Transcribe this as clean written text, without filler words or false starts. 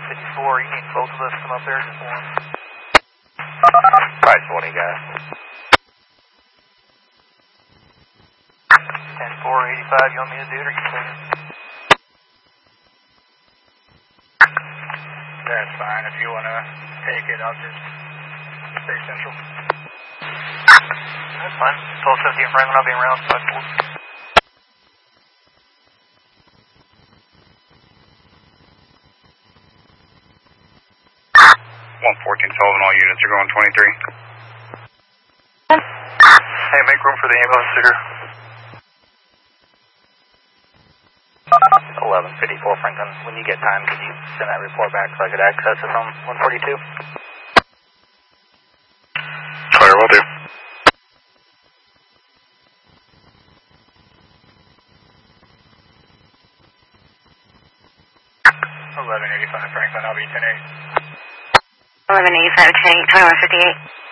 1154, you need both of us to come up there, just one. Price 20, guys. 10485, you want me to do it or you take it? That's fine. If you want to take it, I'll just stay central. That's fine. 1217 Franklin, I'll be around 5-4. 114 Sullivan, all units are going 23. Hey, make room for the ambulance, Digger. 1154 Franklin, when you get time, could you send that report back so I could access it from 142? Fire, will do. 1185 Franklin, I'll be 10-8. 1185, 10-8, 2158.